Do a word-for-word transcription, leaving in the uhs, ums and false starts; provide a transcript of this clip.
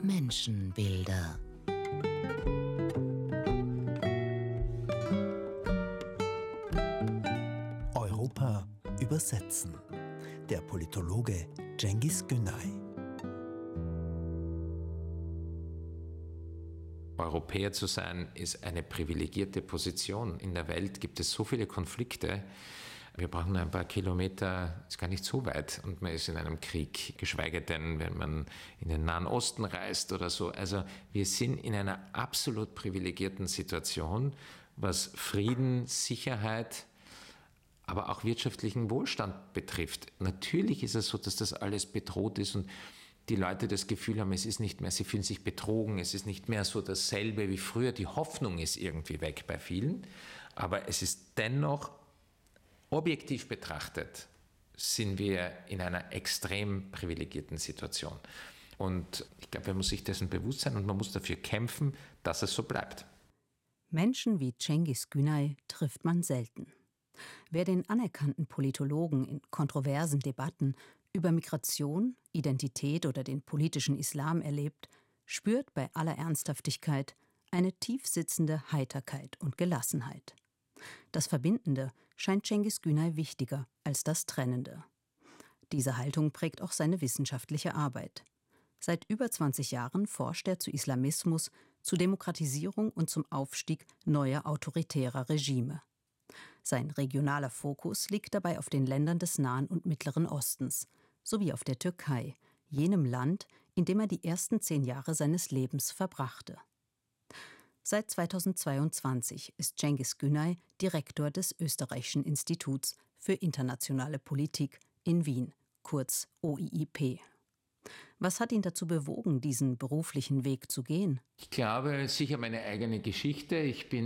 Menschenbilder. Europa übersetzen. Der Politologe Cengiz Günay. Europäer zu sein, ist eine privilegierte Position. In der Welt gibt es so viele Konflikte. Wir brauchen nur ein paar Kilometer, ist gar nicht so weit, und man ist in einem Krieg, geschweige denn, wenn man in den Nahen Osten reist oder so. Also wir sind in einer absolut privilegierten Situation, was Frieden, Sicherheit, aber auch wirtschaftlichen Wohlstand betrifft. Natürlich ist es so, dass das alles bedroht ist und die Leute das Gefühl haben, es ist nicht mehr, sie fühlen sich betrogen, es ist nicht mehr so dasselbe wie früher. Die Hoffnung ist irgendwie weg bei vielen, aber es ist dennoch, objektiv betrachtet, sind wir in einer extrem privilegierten Situation. Und ich glaube, man muss sich dessen bewusst sein und man muss dafür kämpfen, dass es so bleibt. Menschen wie Cengiz Günay trifft man selten. Wer den anerkannten Politologen in kontroversen Debatten über Migration, Identität oder den politischen Islam erlebt, spürt bei aller Ernsthaftigkeit eine tiefsitzende Heiterkeit und Gelassenheit. Das Verbindende scheint Cengiz Günay wichtiger als das Trennende. Diese Haltung prägt auch seine wissenschaftliche Arbeit. Seit über zwanzig Jahren forscht er zu Islamismus, zu Demokratisierung und zum Aufstieg neuer autoritärer Regime. Sein regionaler Fokus liegt dabei auf den Ländern des Nahen und Mittleren Ostens, sowie auf der Türkei, jenem Land, in dem er die ersten zehn Jahre seines Lebens verbrachte. Seit zweitausendzweiundzwanzig ist Cengiz Günay Direktor des Österreichischen Instituts für internationale Politik in Wien, kurz O I I P. Was hat ihn dazu bewogen, diesen beruflichen Weg zu gehen? Ich glaube, sicher meine eigene Geschichte. Ich bin